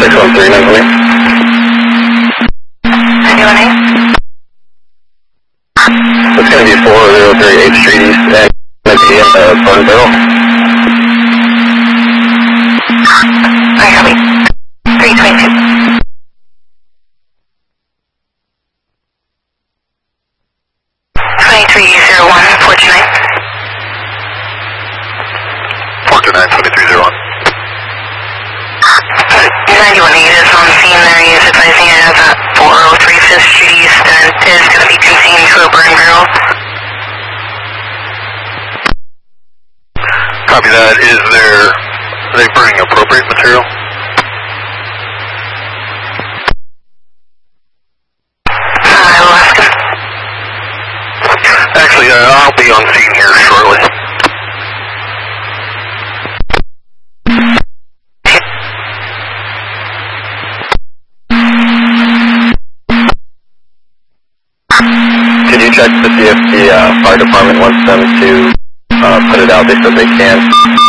613, 918. 918. It's going to be 403 8th Street East and going to be in Burnsville. I copy. 322. 2301, 429. 429, 2301. 918 is on scene there. He is advising it of 403 5th Street East and is going to be conveying to a burn barrel. Copy that. Are they burning appropriate material? I will ask him. Actually, I'll be on scene here shortly. Could you check to see if the fire department wants them to put it out? They said they can.